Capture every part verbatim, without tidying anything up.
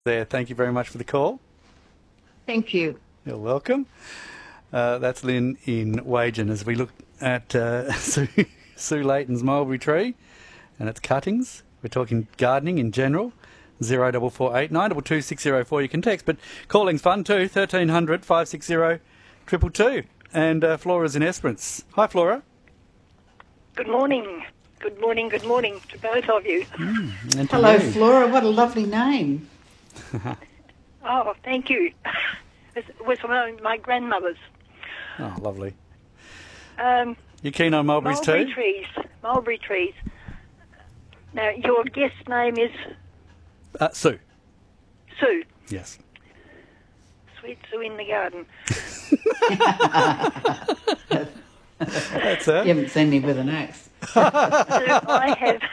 there. Thank you very much for the call. Thank you. You're welcome. Uh, that's Lynn in Wagen as we look at uh, Sue, Sue Layton's mulberry tree and its cuttings. We're talking gardening in general. Zero double four eight nine double two six zero four. You can text, but calling's fun too. Thirteen hundred five six zero triple two. And uh, Flora's in Esperance. Hi, Flora. Good morning. Good morning. Good morning to both of you. Mm, and to Hello, you. Flora. What a lovely name. Oh, thank you. It was my, my grandmother's. Oh, lovely. Um, You keen on mulberries mulberry too? trees. Mulberry trees. Now, your guest name is Uh, Sue. Sue. Yes. Sweet Sue in the garden. That's her. You haven't seen me with an axe. So I have,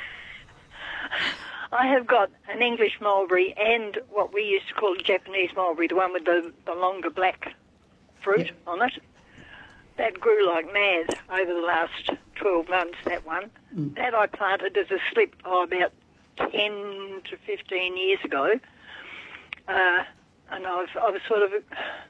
I have got an English mulberry and what we used to call Japanese mulberry, the one with the, the longer black fruit Yep. on it. That grew like mad over the last twelve months, that one. Mm. That I planted as a slip oh, about ten to fifteen years ago. Uh, and I've, I've sort of...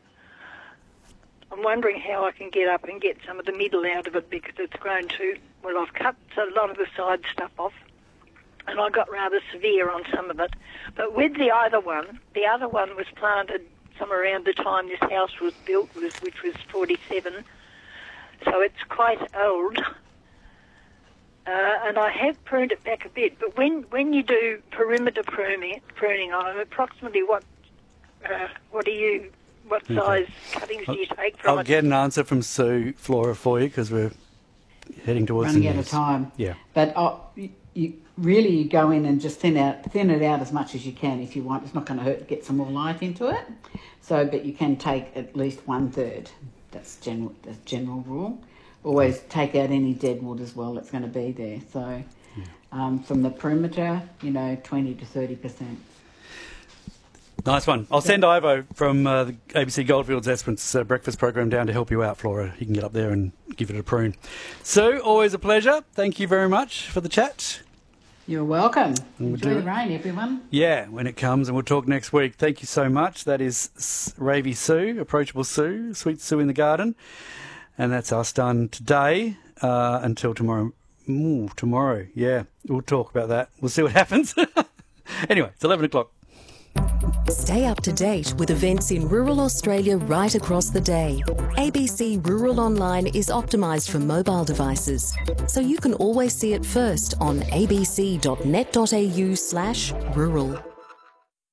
I'm wondering how I can get up and get some of the middle out of it because it's grown too... Well, I've cut a lot of the side stuff off and I got rather severe on some of it. But with the other one, the other one was planted somewhere around the time this house was built, was, which was forty-seven. So it's quite old. Uh, and I have pruned it back a bit. But when, when you do perimeter pruning, pruning on it, approximately what uh, what do you... What size Okay. cuttings do you take from I'll it? get an answer from Sue, Flora, for you because we're heading towards Running the out of news. time. Yeah. But uh, you, you really you go in and just thin out thin it out as much as you can if you want. It's not going to hurt to get some more light into it. So, but you can take at least one third. That's general. That's general rule. Always take out any dead wood as well that's going to be there. So, Yeah. um, from the perimeter, you know, twenty to thirty percent. Nice one. I'll send Ivo from uh, the A B C Goldfields Esperance uh, breakfast program down to help you out, Flora. You can get up there and give it a prune. Sue, always a pleasure. Thank you very much for the chat. You're welcome. We'll Enjoy do the it. rain, everyone. Yeah, when it comes, and we'll talk next week. Thank you so much. That is S- Ravy Sue, Approachable Sue, Sweet Sue in the Garden. And that's us done today uh, until tomorrow. Ooh, tomorrow, yeah. We'll talk about that. We'll see what happens. Anyway, it's eleven o'clock. Stay up to date with events in rural Australia right across the day. A B C Rural Online is optimised for mobile devices, so you can always see it first on abc.net.au slash rural.